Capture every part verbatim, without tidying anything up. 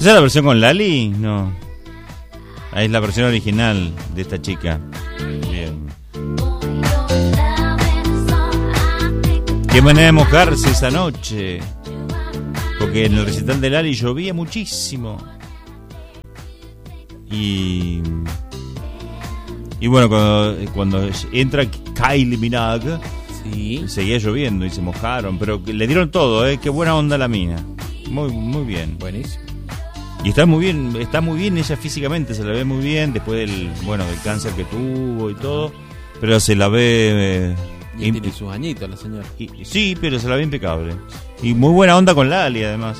¿Esa es la versión con Lali? No. Ahí es la versión original de esta chica. Bien. Qué manera de mojarse esa noche. Porque en el recital de Lali llovía muchísimo. Y... Y bueno, cuando, cuando entra Kylie Minogue, sí, seguía lloviendo y se mojaron. Pero le dieron todo, ¿eh? Qué buena onda la mina. Muy, muy bien. Buenísimo. Y está muy bien, está muy bien ella físicamente, se la ve muy bien después del, bueno, del cáncer que tuvo y todo, pero se la ve eh, y tiene sus añitos la señora. Y, sí, pero se la ve impecable. Y muy buena onda con Lali además.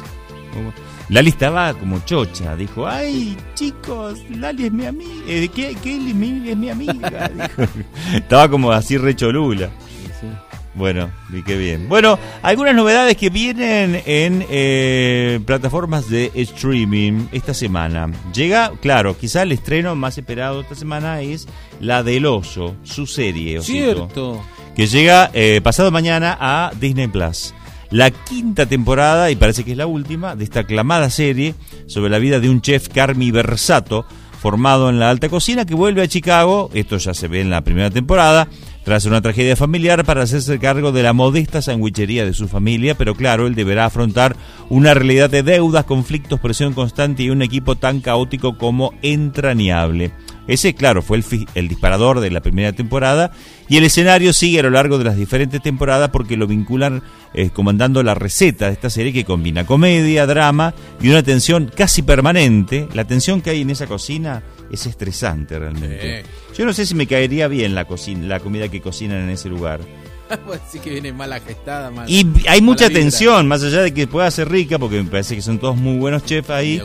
Lali estaba como chocha, dijo, ay chicos, Lali es mi amiga, eh, ¿qué, qué es mi, es mi amiga? Dijo. Estaba como así re cholula. Sí, sí. Bueno, y qué bien. Bueno, algunas novedades que vienen en eh, plataformas de streaming esta semana. Llega, claro, quizá el estreno más esperado esta semana es La del Oso, su serie. Cierto. Osito, que llega eh, pasado mañana a Disney Plus. La quinta temporada, y parece que es la última, de esta aclamada serie sobre la vida de un chef Carmy Versato, formado en la alta cocina, que vuelve a Chicago, esto ya se ve en la primera temporada, tras una tragedia familiar para hacerse cargo de la modesta sandwichería de su familia, pero claro, él deberá afrontar una realidad de deudas, conflictos, presión constante y un equipo tan caótico como entrañable. Ese, claro, fue el, fi- el disparador de la primera temporada y el escenario sigue a lo largo de las diferentes temporadas porque lo vinculan eh, comandando la receta de esta serie que combina comedia, drama y una tensión casi permanente. La tensión que hay en esa cocina es estresante realmente. Sí. Yo no sé si me caería bien la cocina, la comida que cocinan en ese lugar. Pues sí que viene mala gestada, mal, y hay mucha tensión, más allá de que pueda ser rica, porque me parece que son todos muy buenos chefs ahí.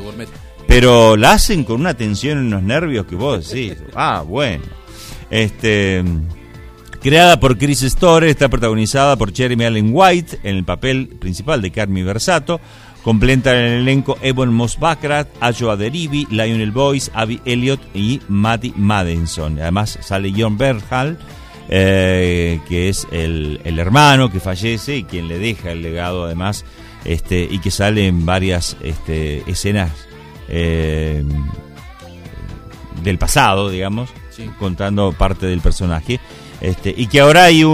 Pero la hacen con una tensión en los nervios que vos decís, ah, bueno. Este, creada por Chris Storer, está protagonizada por Jeremy Allen White en el papel principal de Carmy Versato. Completan el elenco Ebon Moss-Baccarat, Ayo Aderibi, Lionel Boyce, Abby Elliott y Matty Madison. Además sale John Bernthal, eh, que es el, el hermano que fallece y quien le deja el legado además, este, y que sale en varias este, escenas Eh, del pasado, digamos, sí, contando parte del personaje, este, y que ahora hay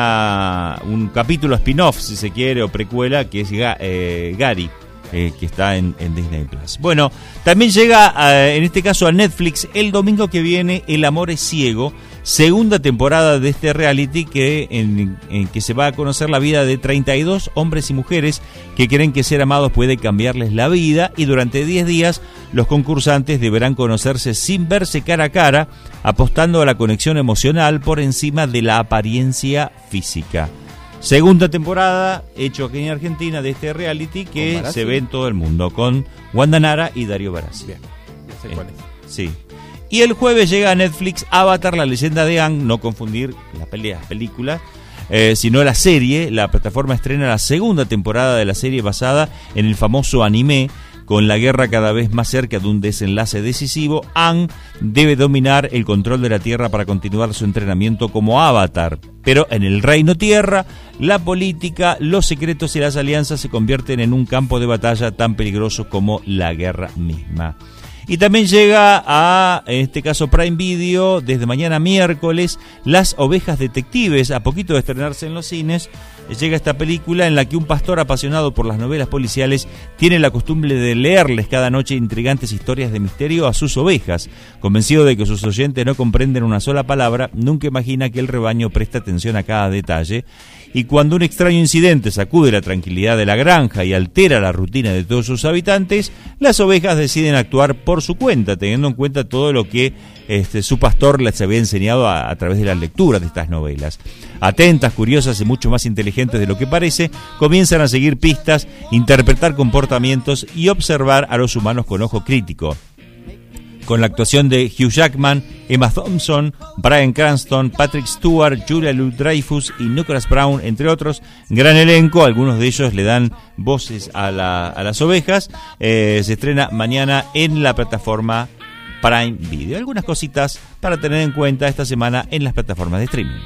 una un capítulo spin-off, si se quiere, o precuela, que es eh, Gary, eh, que está en, en Disney Plus. Bueno, también llega eh, en este caso a Netflix el domingo que viene El amor es ciego, segunda temporada de este reality que en, en que se va a conocer la vida de treinta y dos hombres y mujeres que creen que ser amados puede cambiarles la vida, y durante diez días los concursantes deberán conocerse sin verse cara a cara, apostando a la conexión emocional por encima de la apariencia física. Segunda temporada, hecho aquí en Argentina, de este reality que se ve en todo el mundo, con Wanda Nara y Darío Barassi. Bien, ya sé eh, cuál es. Sí. Y el jueves llega a Netflix Avatar, la leyenda de Aang, no confundir las peleas, películas, eh, sino la serie. La plataforma estrena la segunda temporada de la serie basada en el famoso anime. Con la guerra cada vez más cerca de un desenlace decisivo, Aang debe dominar el control de la Tierra para continuar su entrenamiento como Avatar. Pero en el Reino Tierra, la política, los secretos y las alianzas se convierten en un campo de batalla tan peligroso como la guerra misma. Y también llega a, en este caso, Prime Video, desde mañana miércoles, Las Ovejas Detectives, a poquito de estrenarse en los cines. Llega esta película en la que un pastor apasionado por las novelas policiales tiene la costumbre de leerles cada noche intrigantes historias de misterio a sus ovejas. Convencido de que sus oyentes no comprenden una sola palabra, nunca imagina que el rebaño presta atención a cada detalle. Y cuando un extraño incidente sacude la tranquilidad de la granja y altera la rutina de todos sus habitantes, las ovejas deciden actuar por su cuenta, teniendo en cuenta todo lo que este, su pastor les había enseñado a, a través de la lectura de estas novelas. Atentas, curiosas y mucho más inteligentes de lo que parece, comienzan a seguir pistas, interpretar comportamientos y observar a los humanos con ojo crítico. Con la actuación de Hugh Jackman, Emma Thompson, Bryan Cranston, Patrick Stewart, Julia Louis-Dreyfus y Nicholas Brown, entre otros, gran elenco. Algunos de ellos le dan voces a, la, a las ovejas. Eh, se estrena mañana en la plataforma Prime Video. Algunas cositas para tener en cuenta esta semana en las plataformas de streaming.